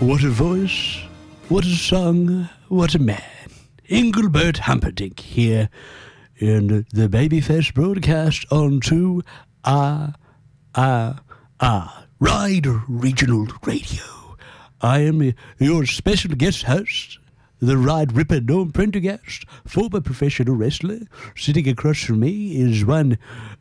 What a voice, what a song, what a man. Engelbert Humperdinck here in the Babyface broadcast on 2RRR, Ride Regional Radio. I am your special guest host, the Ride Ripper Norm Prendergast, former professional wrestler. Sitting across from me is one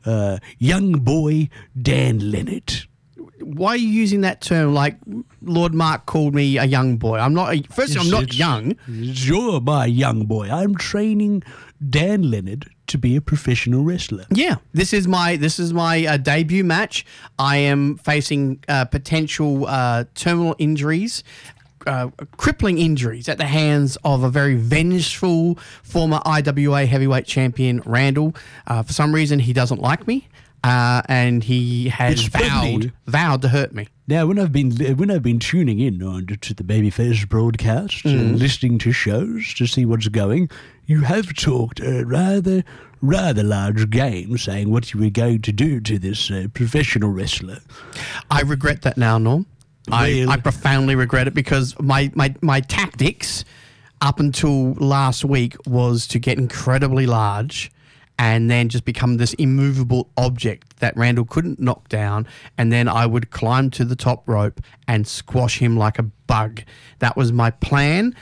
young boy, Dan Leonard. Why are you using that term like Lord Mark called me a young boy? I'm not. Firstly, I'm not young. You're my young boy. I'm training Dan Leonard to be a professional wrestler. Yeah, this is my debut match. I am facing potential terminal injuries. Crippling injuries at the hands of a very vengeful former IWA heavyweight champion, Randall. For some reason, he doesn't like me. And he has vowed to hurt me. Now, when I've been tuning in to the Babyface broadcast and listening to shows to see what's going, you have talked a rather large game, saying what you were going to do to this professional wrestler. I regret that now, Norm. I profoundly regret it because my tactics up until last week was to get incredibly large and then just become this immovable object that Randall couldn't knock down, and then I would climb to the top rope and squash him like a bug. That was my plan.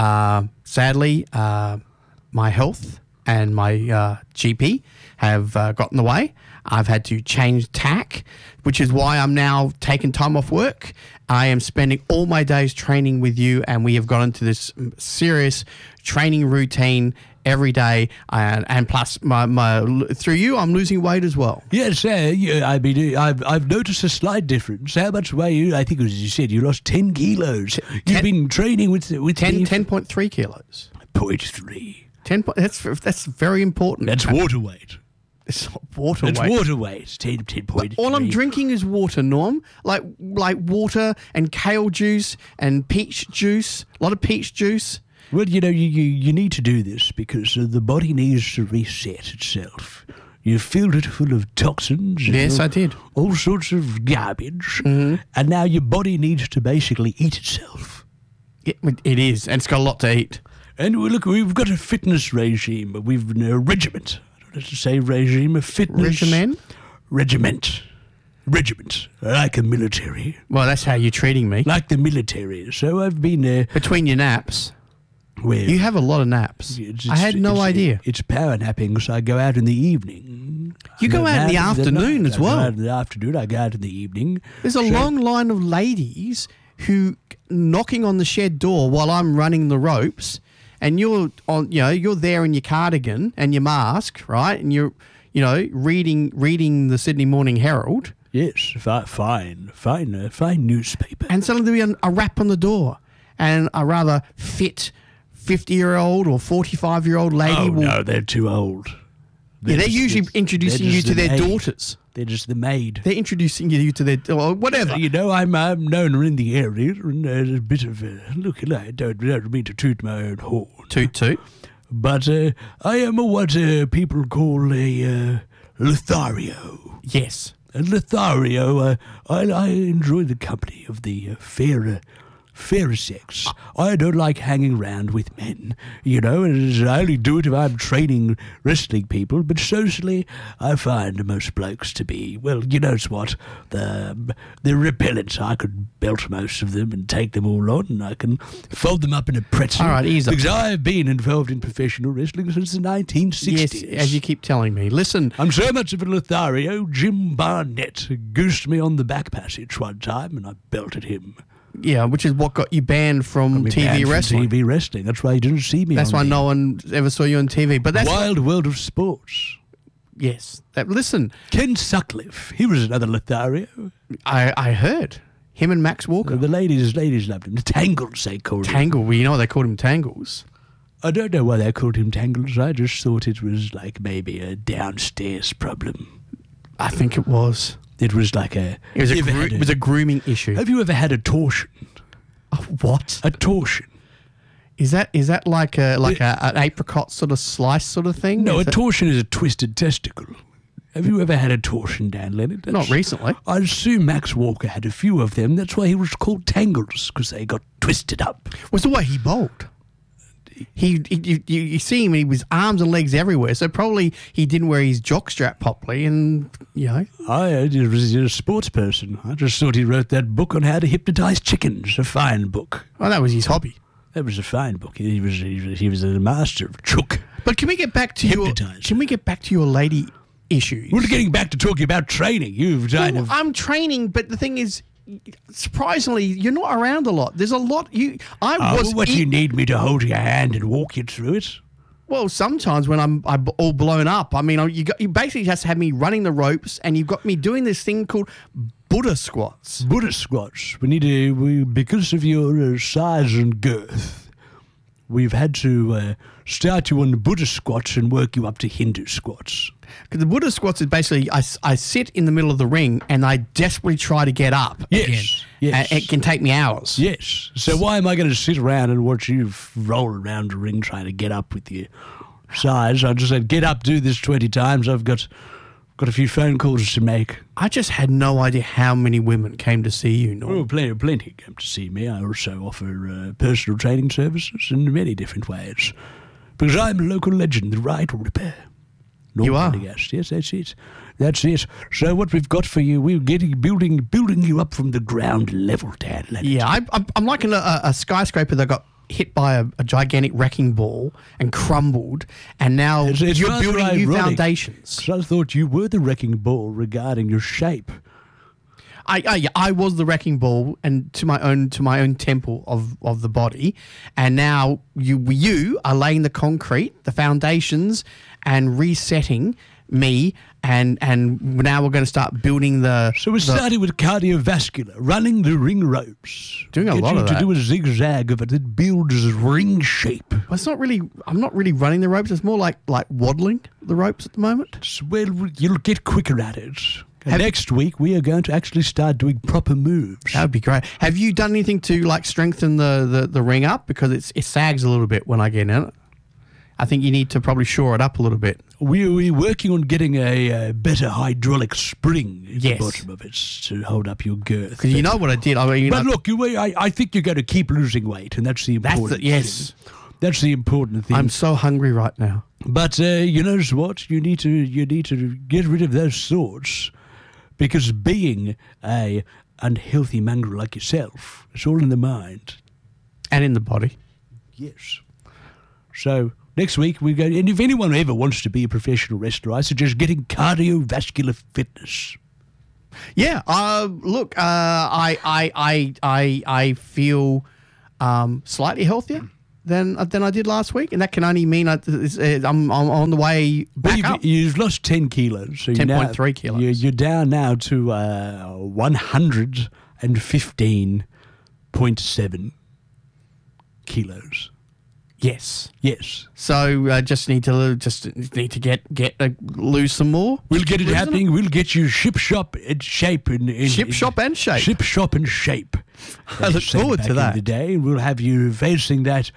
Sadly, my health and my GP have got in the way. I've had to change tack, which is why I'm now taking time off work. I am spending all my days training with you, and we have got into this serious training routine every day, and plus through you, I'm losing weight as well. Yes, I've noticed a slight difference. How much weight? I think, as you said, you lost 10 kilos. You've been training with 10.3 kilos. 0.3. That's very important. That's water weight. It's not water weight. It's water weight. 10.3. All I'm drinking is water, Norm. Like water and kale juice and peach juice. A lot of peach juice. Well, you need to do this because the body needs to reset itself. You filled it full of toxins. Yes, I did. All sorts of garbage. Mm-hmm. And now your body needs to basically eat itself. It is, and it's got a lot to eat. And look, we've got a fitness regime. We've a regiment. I don't know to say regime, a fitness... Regiment. Like a military. Well, that's how you're treating me. Like the military. So I've been... Between your naps... You have a lot of naps. I had no idea. It's power napping, so I go out in the evening. You go out in the afternoon as well. I go out in the afternoon, I go out in the evening. There's a long line of ladies who knocking on the shed door while I'm running the ropes, and you're there in your cardigan and your mask, right? And you're reading the Sydney Morning Herald. Yes, fine newspaper. And suddenly there'll be a rap on the door, and a rather fit 50-year-old or 45-year-old lady. Oh, no, they're too old. They're usually introducing you to their daughters. They're just the maid. They're introducing you to their... or whatever. I'm known in the area, and there's a bit of a... Look, I don't mean to toot my own horn. Toot. But I am what people call a Lothario. Yes. And Lothario, I enjoy the company of the fairer sex. I don't like hanging around with men, and I only do it if I'm training wrestling people, but socially I find most blokes to be, well, what, they're repellent. I could belt most of them and take them all on, and I can fold them up in a pretzel. All right, ease up. Because I have been involved in professional wrestling since the 1960s. Yes, as you keep telling me. Listen. I'm so much of a Lothario, Jim Barnett goosed me on the back passage one time, and I belted him. Yeah, which is what got you banned from TV wrestling. TV wrestling. That's why you didn't see me. That's why no one ever saw you on TV. But that's Wild World of Sports. Yes. Listen, Ken Sutcliffe. He was another Lothario. I heard him and Max Walker. The ladies loved him. The Tangles, they called him. Tangle. Well, you know why they called him Tangles. I don't know why they called him Tangles. I just thought it was like maybe a downstairs problem. I think it was. It was like It was a grooming issue. Have you ever had a torsion? What? A torsion. Is that like an apricot sort of slice sort of thing? No, a torsion is a twisted testicle. Have you ever had a torsion, Dan Leonard? Not recently. I assume Max Walker had a few of them. That's why he was called Tangles, because they got twisted up. Was the way he bowled. You see him, and he was arms and legs everywhere. So probably he didn't wear his jock strap properly, and I was a sports person. I just thought he wrote that book on how to hypnotize chickens. A fine book. Well, that was his hobby. That was a fine book. He was a master of chook. But can we get back to your lady issues? We're getting back to talking about training. I'm training, but the thing is, surprisingly, you're not around a lot. There's a lot. You need me to hold your hand and walk you through it? Well, sometimes when I'm all blown up, I mean, you basically just have me running the ropes, and you've got me doing this thing called Buddha squats. Buddha squats. Because of your size and girth, we've had to start you on the Buddha squats and work you up to Hindu squats. Because the Buddha squats is basically I sit in the middle of the ring and I desperately try to get up again. Yes. It can take me hours. Yes. So why am I going to sit around and watch you roll around the ring trying to get up with your size? I just said, get up, do this 20 times. I've got a few phone calls to make. I just had no idea how many women came to see you, Norm. Oh, plenty came to see me. I also offer personal training services in many different ways. Because I'm a local legend, the Right Ripper. You are? Yes, that's it. That's it. So what we've got for you, we're building you up from the ground level, Dan Leonard. Yeah, I'm like a skyscraper that got hit by a gigantic wrecking ball and crumbled, and now you're building new foundations. So I thought you were the wrecking ball regarding your shape. I was the wrecking ball, and to my own temple of the body, and now you are laying the concrete, the foundations, and resetting me, and now we're going to start building the. So we're starting with cardiovascular, running the ring ropes, doing a lot of that. To do a zigzag of it that builds ring shape. Well, it's not really. I'm not really running the ropes. It's more like waddling the ropes at the moment. Well, you'll get quicker at it. Next week, we are going to actually start doing proper moves. That would be great. Have you done anything to strengthen the ring up? Because it sags a little bit when I get in it. I think you need to probably shore it up a little bit. We're working on getting a better hydraulic spring at the bottom of it to hold up your girth. Because you know what I did. Look, I think you're going to keep losing weight, and that's the important thing. That's the important thing. I'm so hungry right now. But you know what? You need to get rid of those thoughts. Because being a unhealthy mongrel like yourself, it's all in the mind. And in the body. Yes. So next week we go, and if anyone ever wants to be a professional wrestler, I suggest getting cardiovascular fitness. Yeah. Look, I feel slightly healthier than I did last week, and that can only mean I'm on the way back up. You've lost 10 kilos. So 10.3 kilos. You're down now to 115.7 kilos. Yes. So just need to lose some more. We'll get it happening. We'll get you ship shop and shape Ship and shape. I look forward to that. In the day, we'll have you facing that